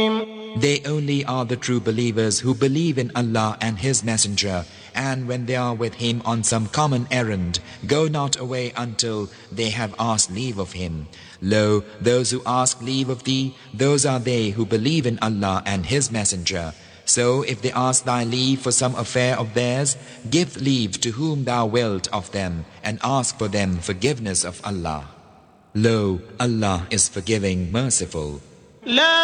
They only are the true believers who believe in Allah and His Messenger, and when they are with Him on some common errand, go not away until they have asked leave of Him. Lo, those who ask leave of thee, those are they who believe in Allah and His Messenger. So if they ask thy leave for some affair of theirs, give leave to whom thou wilt of them, and ask for them forgiveness of Allah. Lo, Allah is forgiving, merciful.